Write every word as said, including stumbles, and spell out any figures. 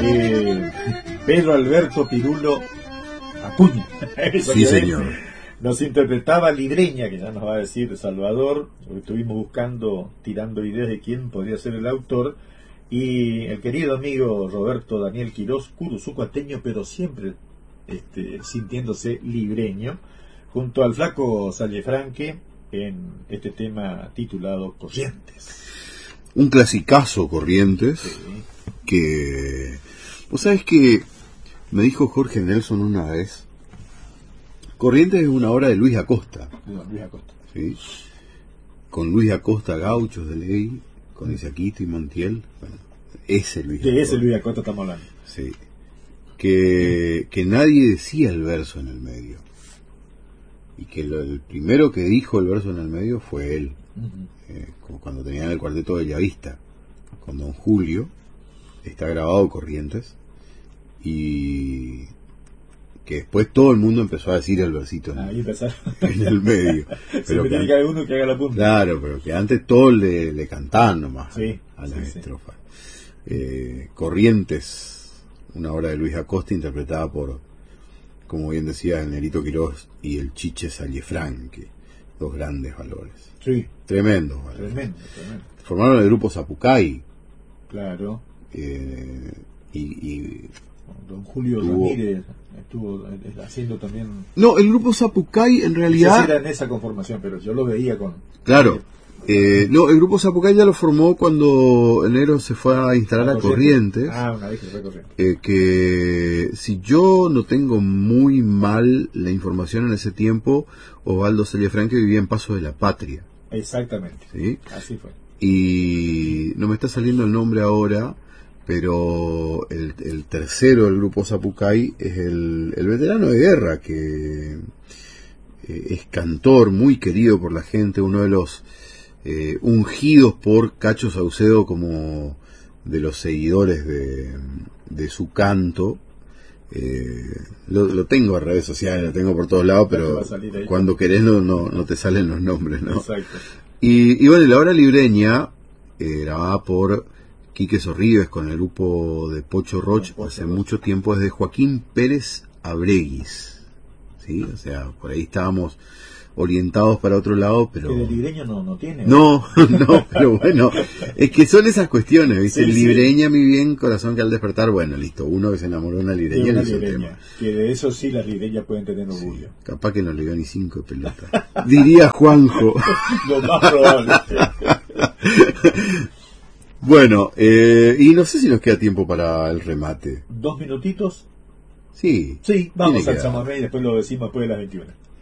eh, Pedro Alberto Pirulo Acuña. Sí, señor. Nos interpretaba Libreña, que ya nos va a decir Salvador, porque estuvimos buscando, tirando ideas de quién podría ser el autor, y el querido amigo Roberto Daniel Quirós, curuzucuateño, pero siempre este, sintiéndose libreño, junto al flaco Sallefranque, en este tema titulado Corrientes. Un clasicazo, Corrientes, Sí. que... Vos sabés que me dijo Jorge Nelson una vez, Corrientes es una obra de Luis Acosta. Don Luis Acosta. ¿Sí? Con Luis Acosta, Gauchos de Ley, con Isaquito y Montiel. Bueno, ese Luis De Acosta. ese Luis Acosta estamos hablando. Sí. Que, que nadie decía el verso en el medio. Y que lo, el primero que dijo el verso en el medio fue él. Uh-huh. Eh, como cuando tenían el cuarteto de Llavista, con Don Julio. Está grabado Corrientes. Y que después todo el mundo empezó a decir el versito en, Ahí empezaron. en el medio. Pero Siempre tiene que haber uno que haga la punta. Claro, pero que antes todos le, le cantaban nomás Sí, a las sí, estrofas. Sí. Eh, Corrientes, una obra de Luis Acosta interpretada por, como bien decía, el Nerito Quirós y el Chiche Sallefranque, dos grandes valores. Sí. Tremendos valores. Tremendo, tremendo. Formaron el grupo Zapucay. Claro. Eh, y, y Don Julio tuvo... Ramírez estuvo haciendo también. No, el grupo Zapucay en No realidad... sé si era en esa conformación, pero yo lo veía con. Claro. Eh, no, el grupo Zapucay ya lo formó cuando enero se fue a instalar a Corrientes. Ah, una vez que se fue a Corrientes. Eh, que si yo no tengo muy mal la información en ese tiempo, Osvaldo Sallefranque vivía en Paso de la Patria. Exactamente. ¿Sí? Así fue. Y no me está saliendo el nombre ahora, pero el, el tercero del grupo Zapucay es el, el veterano de guerra, que eh, es cantor, muy querido por la gente, uno de los eh, ungidos por Cacho Saucedo como de los seguidores de, de su canto. Eh, lo, lo tengo en redes sociales, lo tengo por todos lados, pero cuando querés no, no, no te salen los nombres, ¿no? Exacto. Y, y bueno, la obra libreña, eh, grabada por Quique Sorribes con el grupo de Pocho Roch Pocho hace Roch. mucho tiempo, es de Joaquín Pérez Abreguis, ¿sí? O sea, por ahí estábamos orientados para otro lado, pero... Que de libreño no, no tiene. No, no, pero bueno, es que son esas cuestiones, ¿viste? Sí, libreña, sí. Mi bien, corazón que al despertar, bueno, listo, uno que se enamoró de una libreña, De una le hizo el libreña, tema. que de eso sí las libreñas pueden tener orgullo. Sí, capaz que no le dio ni cinco de pelota. Diría Juanjo. Lo más probable. Bueno, eh, y no sé si nos queda tiempo para el remate. ¿Dos minutitos? Sí. Sí, vamos tiene al que chamamé y después lo decimos después de las veintiuna.